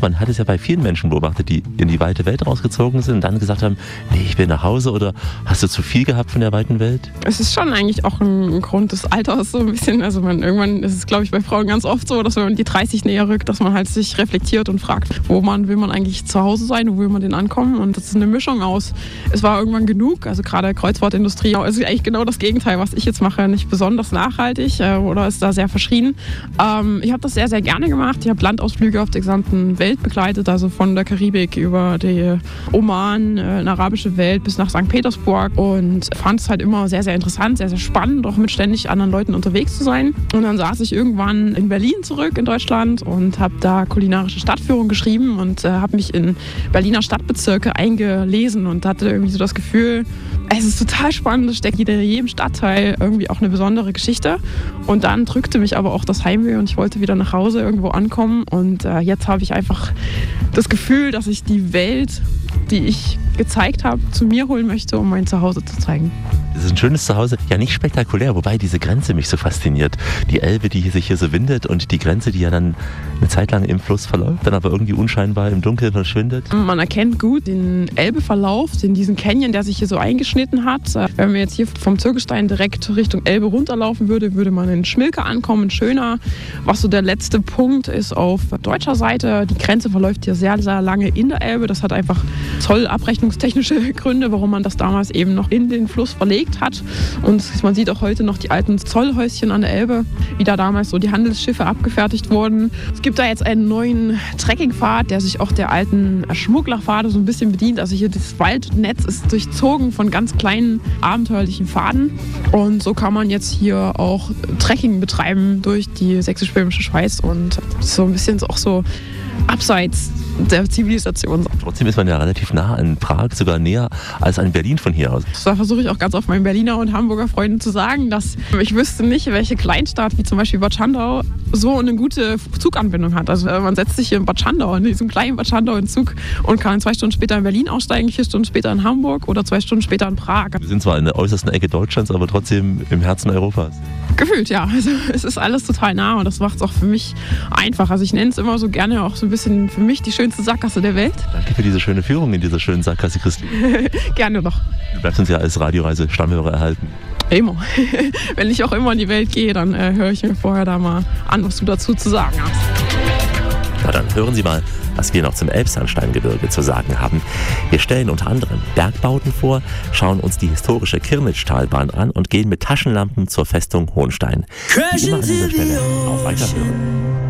man hat es ja bei vielen Menschen beobachtet, die in die weite Welt rausgezogen sind und dann gesagt haben, nee, ich will nach Hause, oder hast du zu viel gehabt von der weiten Welt? Es ist schon eigentlich auch ein Grund des Alters so ein bisschen. Also irgendwann ist es, glaube ich, bei Frauen ganz oft so, dass wenn man die 30 näher rückt, dass man halt sich reflektiert und fragt, will man eigentlich zu Hause sein, wo will man denn ankommen? Und das ist eine Mischung aus, es war irgendwann genug, also gerade Kreuzfahrtindustrie, es ist eigentlich genau das Gegenteil, was ich jetzt mache, nicht besonders nachhaltig oder ist da sehr verschrien. Ich habe das sehr, sehr gerne gemacht. Ich habe Landausflüge auf der gesamten Welt begleitet, also von der Karibik über die Oman, eine arabische Welt bis nach St. Petersburg, und fand es halt immer sehr, sehr interessant, sehr, sehr spannend, auch mit ständig anderen Leuten unterwegs zu sein. Und dann saß ich irgendwann in Berlin zurück in Deutschland und habe da kulinarische Stadtführung geschrieben und habe mich in Berliner Stadtbezirke eingelesen und hatte irgendwie so das Gefühl, es ist total spannend, es steckt in jedem Stadtteil irgendwie auch eine besondere Geschichte. Und dann drückte mich aber auch das Heimweh und ich wollte wieder nach Hause irgendwo ankommen. Und jetzt habe ich einfach das Gefühl, dass ich die Welt, die ich gezeigt habe, zu mir holen möchte, um mein Zuhause zu zeigen. Das ist ein schönes Zuhause, ja nicht spektakulär, wobei diese Grenze mich so fasziniert. Die Elbe, die sich hier so windet, und die Grenze, die ja dann eine Zeit lang im Fluss verläuft, dann aber irgendwie unscheinbar im Dunkeln verschwindet. Man erkennt gut den Elbeverlauf, diesen Canyon, der sich hier so eingeschnitten hat. Wenn man jetzt hier vom Zirkelstein direkt Richtung Elbe runterlaufen würde, würde man in Schmilke ankommen, Schöner. Was so der letzte Punkt ist auf deutscher Seite. Die Grenze verläuft hier sehr, sehr lange in der Elbe. Das hat einfach zollabrechnungstechnische Gründe, warum man das damals eben noch in den Fluss verlegt hat. Und man sieht auch heute noch die alten Zollhäuschen an der Elbe, wie da damals so die Handelsschiffe abgefertigt wurden. Es gibt da jetzt einen neuen Trekkingpfad, der sich auch der alten Schmugglerpfade so ein bisschen bedient. Also hier das Waldnetz ist durchzogen von ganz kleinen abenteuerlichen Pfaden. Und so kann man jetzt hier auch Trekking betreiben durch die sächsisch-böhmische Schweiz und so ein bisschen auch so abseits der Zivilisation. Trotzdem ist man ja relativ nah an Prag, sogar näher als an Berlin von hier aus. Da versuche ich auch ganz oft meinen Berliner und Hamburger Freunden zu sagen, dass ich wüsste nicht, welche Kleinstadt, wie zum Beispiel Bad Schandau, so eine gute Zuganbindung hat. Also man setzt sich hier in Bad Schandau, in diesem kleinen Bad Schandau in Zug und kann 2 Stunden später in Berlin aussteigen, 4 Stunden später in Hamburg oder 2 Stunden später in Prag. Wir sind zwar in der äußersten Ecke Deutschlands, aber trotzdem im Herzen Europas. Gefühlt, ja. Also es ist alles total nah und das macht es auch für mich einfach. Also ich nenne es immer so gerne auch so ein bisschen für mich die schönste Sackgasse der Welt. Danke für diese schöne Führung in dieser schönen Sackgasse, Christine. Gerne doch. Du bleibst uns ja als Radioreise-Stammhörer erhalten. Immer. Wenn ich auch immer in die Welt gehe, dann höre ich mir vorher da mal an, was du dazu zu sagen hast. Na dann hören Sie mal, was wir noch zum Elbsandsteingebirge zu sagen haben. Wir stellen unter anderem Bergbauten vor, schauen uns die historische Kirnitschtalbahn an und gehen mit Taschenlampen zur Festung Hohenstein. Wie immer an dieser Stelle auf Weiterhören.